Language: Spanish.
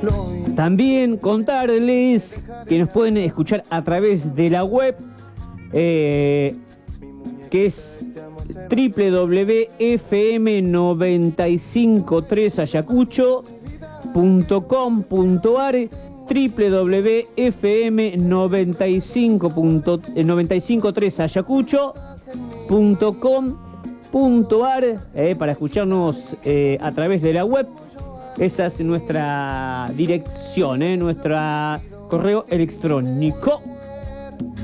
También contarles que nos pueden escuchar a través de la web, que es www.fm953ayacucho.com.ar, www.fm953ayacucho.com.ar, para escucharnos a través de la web. Esa es nuestra dirección, nuestro correo electrónico.